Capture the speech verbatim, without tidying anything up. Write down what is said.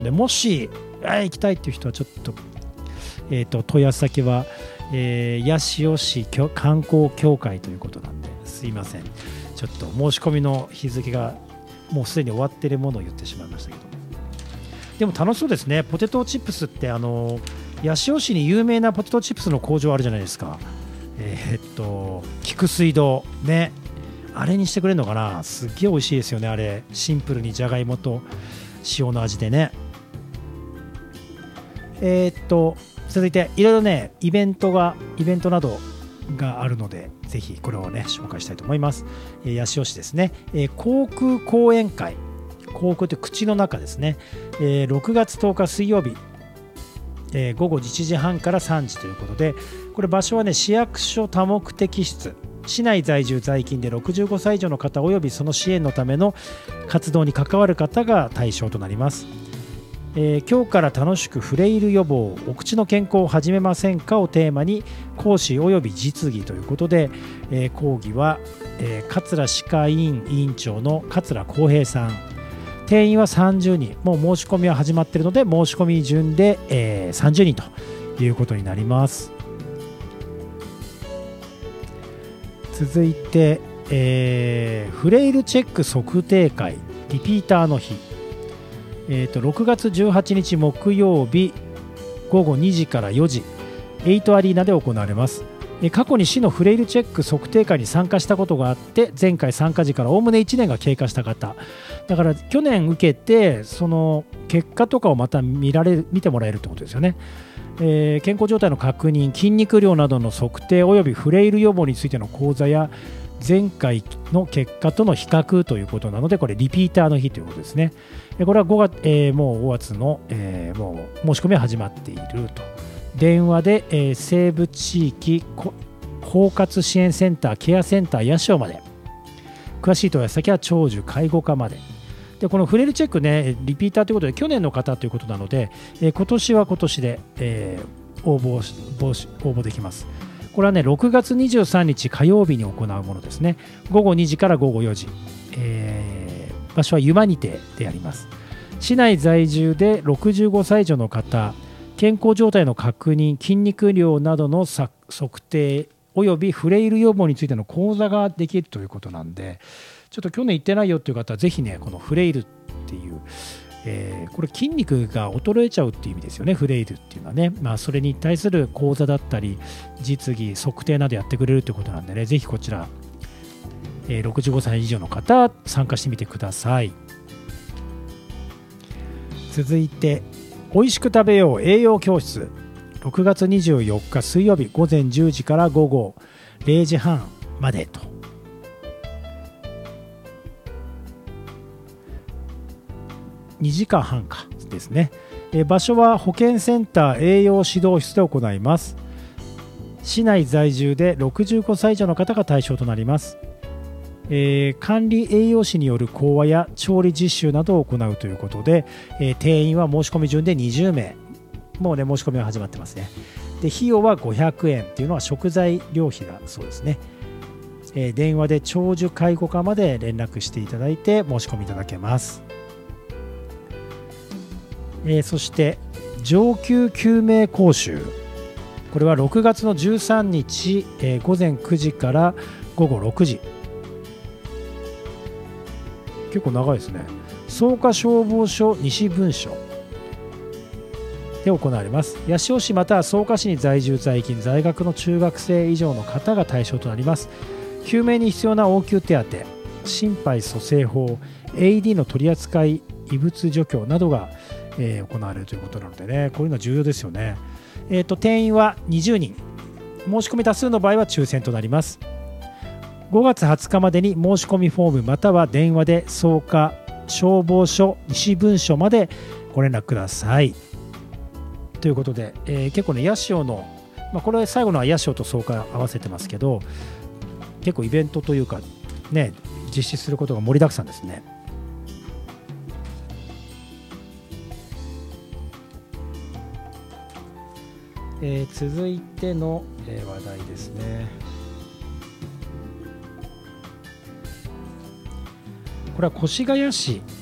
でもし、あ行きたいっていう人はちょっと、えー、と問い合わせ先は、えー、八潮市観光協会ということなんで、すいません、ちょっと申し込みの日付がもうすでに終わっているものを言ってしまいましたけど、でも楽しそうですね。ポテトチップスってあの八潮市に有名なポテトチップスの工場あるじゃないですか。えー、っと菊水堂ね、あれにしてくれるのかな。すっげえ美味しいですよね、あれ。シンプルにじゃがいもと塩の味でね。えー、っと続いていろいろねイベントがイベントなどがあるので、ぜひこれをね紹介したいと思います。えー、八潮市ですね、えー、航空講演会、航空って口の中ですね、えー、ろくがつとおか水曜日、えー、午後いちじはんからさんじということで、これ場所はね市役所多目的室、市内在住在勤でろくじゅうごさい以上の方およびその支援のための活動に関わる方が対象となります。えー、今日から楽しくフレイル予防、お口の健康を始めませんかをテーマに講師および実技ということで、えー、講義は、えー、桂歯科医院委員長の桂光平さん、定員はさんじゅうにん、もう申し込みは始まっているので申し込み順で、えー、さんじゅうにんということになります。続いて、えー、フレイルチェック測定会リピーターの日、えー、とろくがつじゅうはちにち木曜日ごごにじからよじ、エイトアリーナで行われます。過去に市のフレイルチェック測定会に参加したことがあって、前回参加時からおおむねいちねんが経過した方だから、去年受けてその結果とかをまた見られる見てもらえるということですよね。えー、健康状態の確認、筋肉量などの測定およびフレイル予防についての講座や前回の結果との比較ということなので、これリピーターの日ということですね。これはごがつ、えー、もうごがつの、えー、もう申し込みは始まっていると。電話で、えー、西部地域包括支援センターケアセンター八潮まで、詳しい問い合わせ先は長寿介護課まで。でこのフレイルチェックね、リピーターということで去年の方ということなので、えー、今年は今年で、えー、応募応募できます。これはねろくがつにじゅうさんにち火曜日に行うものですね。ごごにじからごごよじ、えー、場所はユマニテでやります。市内在住でろくじゅうごさい以上の方、健康状態の確認、筋肉量などの測定およびフレイル予防についての講座ができるということなんで、ちょっと去年行ってないよっていう方はぜひね、このフレイルっていう、えー、これ筋肉が衰えちゃうっていう意味ですよね、フレイルっていうのはね。まあ、それに対する講座だったり実技測定などやってくれるということなんでね、ぜひこちら、えー、ろくじゅうごさい以上の方参加してみてください。続いておいしく食べよう栄養教室、ろくがつにじゅうよっか水曜日ごぜんじゅうじからごごれいじはんまでと。にじかんはんかですね。え場所は保健センター栄養指導室で行います。市内在住でろくじゅうごさい以上の方が対象となります。えー、管理栄養士による講話や調理実習などを行うということで、えー、定員は申し込み順でにじゅうめい、もうね申し込みは始まってますね。で費用はごひゃくえんっていうのは食材料費だそうですね。えー、電話で長寿介護課まで連絡していただいて申し込みいただけます。えー、そして上級救命講習、これはろくがつのじゅうさんにち、えー、ごぜんくじからごごろくじ、結構長いですね。草加消防署西分署で行われます。八潮市または草加市に在住在勤在学の中学生以上の方が対象となります。救命に必要な応急手当、心肺蘇生法、 エーイーディー の取り扱い、異物除去などが、えー、行われるということなのでね、こういうのは重要ですよね。えーと、定員はにじゅうにん、申し込み多数の場合は抽選となります。ごがつはつかまでに申し込みフォームまたは電話で草加消防署西分署までご連絡くださいということで、えー、結構ね八潮の、まあ、これ最後のは八潮と草加合わせてますけど、結構イベントというかね実施することが盛りだくさんですね。えー、続いての、えー、話題ですね。これは越谷市